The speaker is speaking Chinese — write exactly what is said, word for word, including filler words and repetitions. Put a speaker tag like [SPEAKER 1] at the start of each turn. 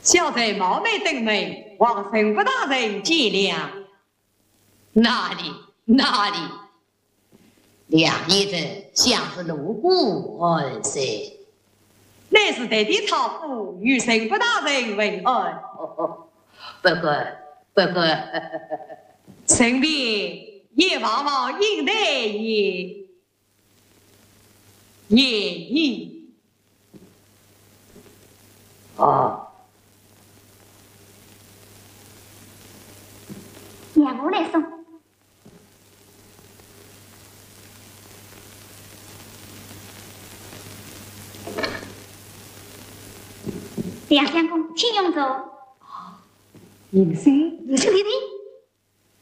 [SPEAKER 1] 小贼冒昧登门，望神父大人见谅。哪里哪里，两爷子像是路过而谁？乃是得地朝府与神父大人问安。哦哦，不过不过，身边也往往引来也也意。哦。
[SPEAKER 2] 让我来送。梁相公，请用座。
[SPEAKER 1] 明生，
[SPEAKER 2] 你是弟弟。